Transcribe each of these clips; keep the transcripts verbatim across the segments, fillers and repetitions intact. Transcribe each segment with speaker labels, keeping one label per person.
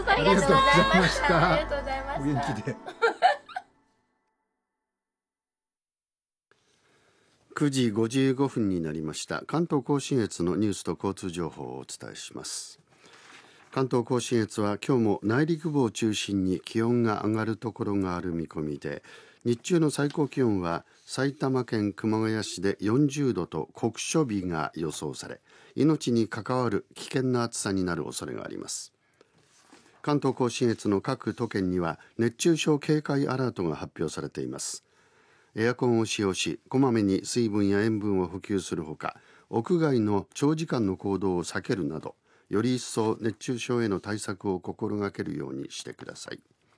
Speaker 1: ございました。
Speaker 2: ありがとうございました。
Speaker 1: ありがとうございました。
Speaker 2: お元気で。くじごじゅうごふんになりました。関東甲信越のニュースと交通情報をお伝えします。関東甲信越は今日も内陸部を中心に気温が上がるところがある見込みで、日中の最高気温は埼玉県熊谷市でよんじゅうどと酷暑日が予想され、命に関わる危険な暑さになる恐れがあります。関東甲信越の各都県には熱中症警戒アラートが発表されています。エアコンを使用し、こまめに水分や塩分を補給するほか、屋外の長時間の行動を避けるなど、より一層熱中症への対策を心がけるようにしてください。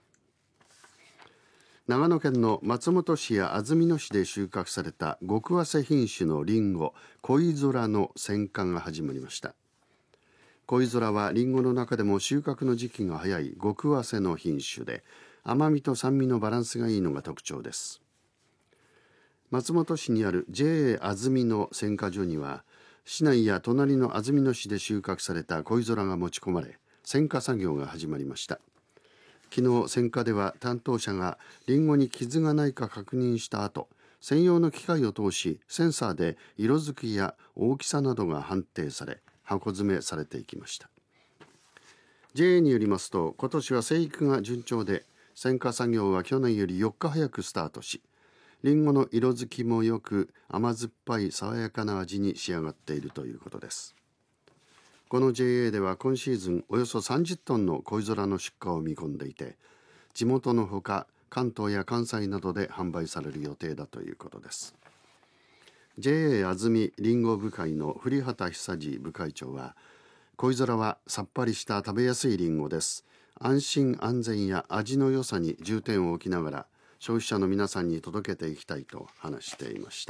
Speaker 2: 長野県の松本市や安曇野市で収穫された極早生品種のリンゴ、恋空の選果が始まりました。恋空はリンゴの中でも収穫の時期が早い極早生の品種で、甘みと酸味のバランスがいいのが特徴です。松本市にある ジェイエー 安曇野選果所には、市内や隣の安曇野市で収穫された恋空が持ち込まれ、選果作業が始まりました。昨日選果では担当者がリンゴに傷がないか確認した後、専用の機械を通しセンサーで色づきや大きさなどが判定され、箱詰めされていきました。 ジェイエー によりますと、今年は生育が順調で、選果作業は去年よりよっか早くスタートし、リンゴの色づきもよく、甘酸っぱい爽やかな味に仕上がっているということです。この ジェイエー では今シーズンおよそさんじゅっトンの恋空の出荷を見込んでいて、地元のほか関東や関西などで販売される予定だということです。 ジェイエー 安曇りんご部会の栗畑久次部会長は、恋空はさっぱりした食べやすいリンゴです。安心安全や味の良さに重点を置きながら消費者の皆さんに届けていきたいと話していました。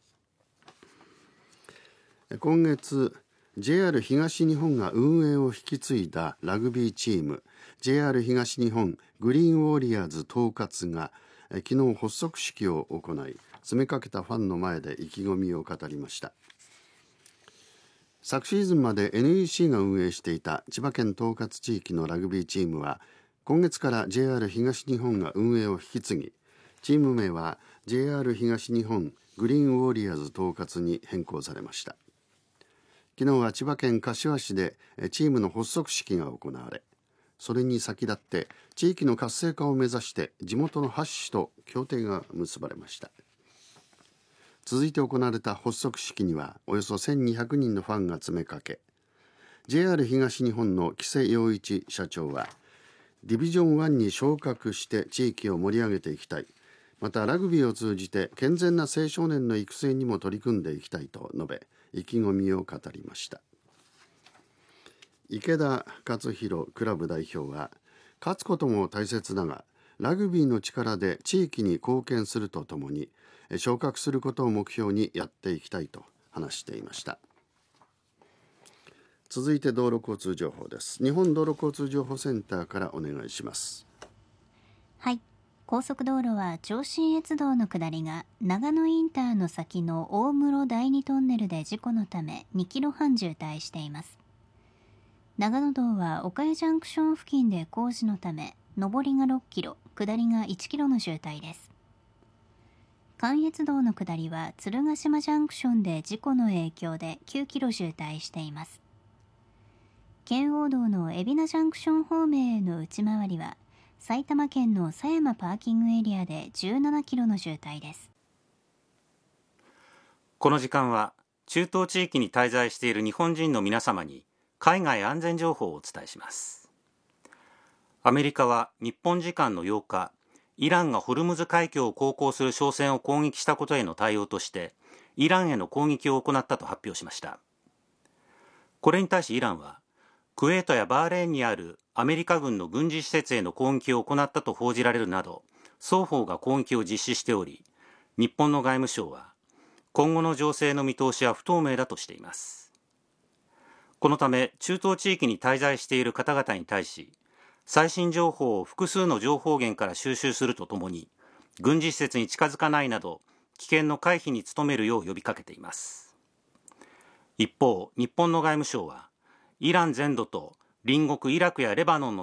Speaker 2: 今月 ジェイアール 東日本が運営を引き継いだラグビーチーム ジェイアール 東日本グリーンウォリアーズ統括が昨日発足式を行い、詰めかけたファンの前で意気込みを語りました。昨シーズンまで エヌイーシー が運営していた千葉県統括地域のラグビーチームは、今月から ジェイアール 東日本が運営を引き継ぎ、チーム名は ジェイアール 東日本グリーンウォリアーズ統括に変更されました。昨日は千葉県柏市でチームの発足式が行われ、それに先立って地域の活性化を目指して地元のはち市と協定が結ばれました。続いて行われた発足式にはおよそせんにひゃくにんのファンが詰めかけ、 ジェイアール 東日本の木瀬洋一社長は、ディビジョンワンに昇格して地域を盛り上げていきたい、またラグビーを通じて健全な青少年の育成にも取り組んでいきたいと述べ、意気込みを語りました。池田勝弘クラブ代表は、勝つことも大切だがラグビーの力で地域に貢献するとともに昇格することを目標にやっていきたいと話していました。続いて道路交通情報です。日本道路交通情報センターからお願いします。
Speaker 3: はい、高速道路は上信越道の下りが長野インターの先の大室第二トンネルで事故のためにキロはん渋滞しています。長野道は岡谷ジャンクション付近で工事のため上りがろっキロ、下りがいちキロの渋滞です。関越道の下りは鶴ヶ島ジャンクションで事故の影響できゅうキロ渋滞しています。圏央道の海老名ジャンクション方面への内回りは埼玉県の狭山パーキングエリアでじゅうななキロの渋滞です。
Speaker 4: この時間は中東地域に滞在している日本人の皆様に海外安全情報をお伝えします。アメリカは日本時間のようか、イランがホルムズ海峡を航行する商船を攻撃したことへの対応としてイランへの攻撃を行ったと発表しました。これに対しイランは、クウェートやバーレーンにあるアメリカ軍の軍事施設への攻撃を行ったと報じられるなど、双方が攻撃を実施しており、日本の外務省は今後の情勢の見通しは不透明だとしています。このため中東地域に滞在している方々に対し、最新情報を複数の情報源から収集するとともに、軍事施設に近づかないなど危険の回避に努めるよう呼びかけています。一方、日本の外務省はイラン全土と隣国イラクやレバノンの